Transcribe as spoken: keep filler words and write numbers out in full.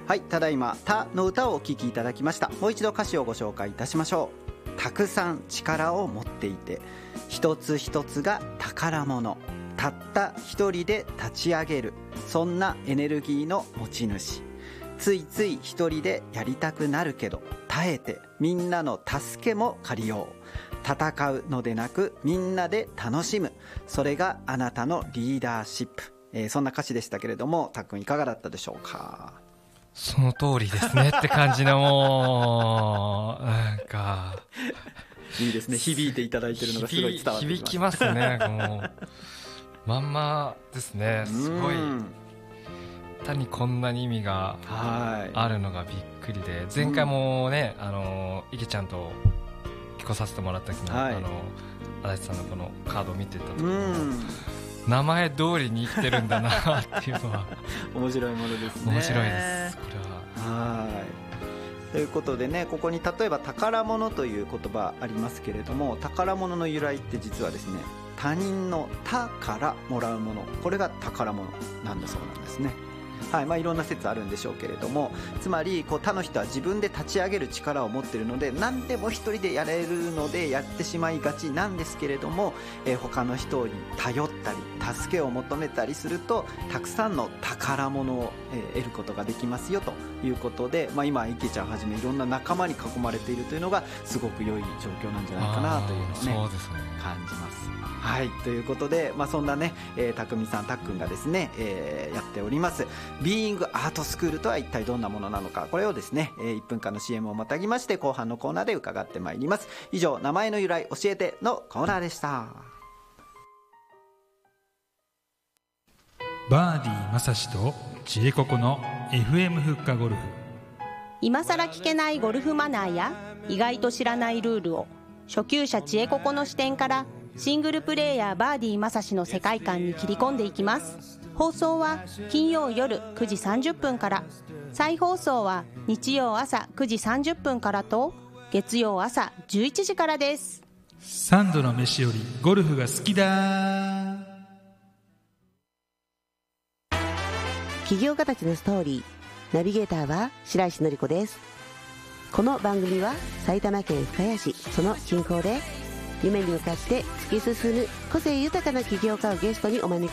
はい、ただいま他の歌をお聴きいただきました。もう一度歌詞をご紹介いたしましょう。たくさん力を持っていて一つ一つが宝物、たった一人で立ち上げる、そんなエネルギーの持ち主。ついつい一人でやりたくなるけど耐えてみんなの助けも借りよう。戦うのでなくみんなで楽しむ、それがあなたのリーダーシップ。えー、そんな歌詞でしたけれども、たっくんいかがだったでしょうか？ その通りですねって感じの、もうなんかいいですね、響いていただいてるのがすごい伝わってきます。 響きますね。もうまんまですね。すごい単にこんなに意味があるのがびっくりで、前回もね、あの池ちゃんと聞こさせてもらった時の、はい、あの足立さんのこのカードを見てた時も名前通りに生きてるんだなっていうのは面白いものですね。 面白いです、これは。 はいということでね、ここに例えば宝物という言葉ありますけれども、宝物の由来って実はですね、他人の他からもらうもの、これが宝物なんだそうなんですね。はいまあ、いろんな説あるんでしょうけれども、つまりこう他の人は自分で立ち上げる力を持っているので、何でも一人でやれるのでやってしまいがちなんですけれども、えー、他の人に頼ったり助けを求めたりするとたくさんの宝物を、えー、得ることができますよということで、まあ、今池ちゃんはじめいろんな仲間に囲まれているというのがすごく良い状況なんじゃないかなというのをね、 そうですね、 感じます。はいということで、まあ、そんなね、えー、たくみさんたっくんがですね、えー、やっておりますビーイングアートスクールとは一体どんなものなのか、これをですね、えー、いっぷんかんの シーエム をまたぎまして後半のコーナーで伺ってまいります。以上、名前の由来教えてのコーナーでした。 バーディーまさしとちえここの エフエム フッカゴルフ。 今さら聞けないゴルフマナーや意外と知らないルールを初級者ちえここの視点からシングルプレーヤーバーディーまさしの世界観に切り込んでいきます。放送は金曜夜くじさんじゅっぷんから、再放送は日曜朝くじさんじゅっぷんからと月曜朝じゅういちじからです。 三度の飯よりゴルフが好きだ。 起業家たちのストーリー、ナビゲーターは白石典子です。この番組は埼玉県深谷市その近郊で夢に向かって突き進む個性豊かな起業家をゲストにお招き